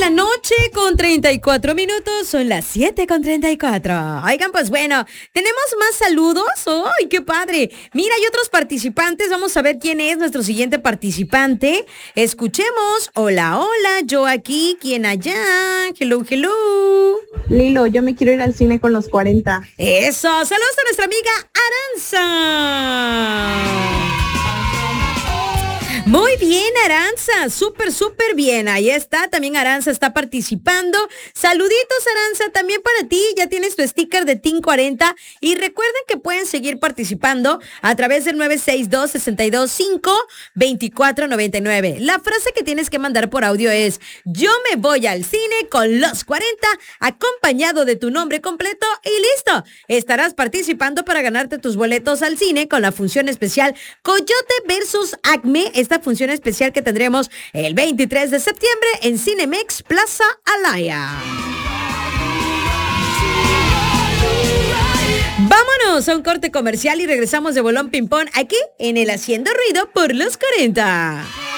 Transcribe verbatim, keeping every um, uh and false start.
la noche con treinta y cuatro minutos, son las siete con treinta y cuatro. Oigan, pues bueno, tenemos más saludos. ¡Ay, qué padre! Mira, hay otros participantes, vamos a ver quién es nuestro siguiente participante. Escuchemos. Hola, hola, yo aquí, ¿quién allá? Hello, hello. Lilo, yo me quiero ir al cine con los cuarenta. Eso, saludos a nuestra amiga Aranza. Muy bien, Aranza, súper, súper bien. Ahí está, también Aranza está participando. Saluditos, Aranza, también para ti. Ya tienes tu sticker de Team cuarenta. Y recuerden que pueden seguir participando a través del nueve seis dos, seis dos cinco, dos cuatro nueve nueve. La frase que tienes que mandar por audio es: yo me voy al cine con los cuarenta, acompañado de tu nombre completo y listo. Estarás participando para ganarte tus boletos al cine con la función especial Coyote versus Acme. Esta función especial que tendremos el veintitrés de septiembre en Cinemex Plaza Alaya. Vámonos a un corte comercial y regresamos de bolón ping-pong aquí en el Haciendo Ruido por los cuarenta.